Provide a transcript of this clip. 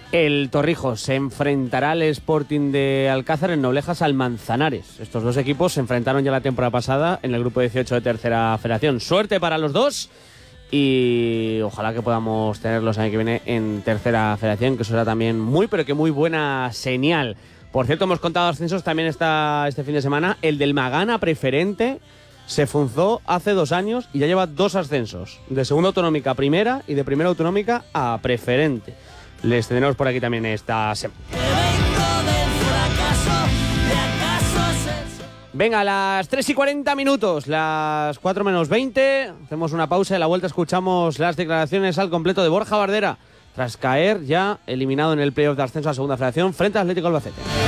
El Torrijos se enfrentará al Sporting de Alcázar en Noblejas al Manzanares. Estos dos equipos se enfrentaron ya la temporada pasada en el grupo 18 de Tercera Federación. Suerte para los dos y ojalá que podamos tenerlos el año que viene en Tercera Federación, que eso será también muy, pero que muy buena señal. Por cierto, hemos contado ascensos también este fin de semana. El del Magana Preferente se funzó hace 2 años y ya lleva 2 ascensos. De segunda autonómica a primera y de primera autonómica a preferente. Les tendremos por aquí también esta semana. Venga, a las 3:40, las 4 menos 20. Hacemos una pausa y a la vuelta escuchamos las declaraciones al completo de Borja Bardera, tras caer ya eliminado en el playoff de ascenso a Segunda Federación frente a Atlético Albacete.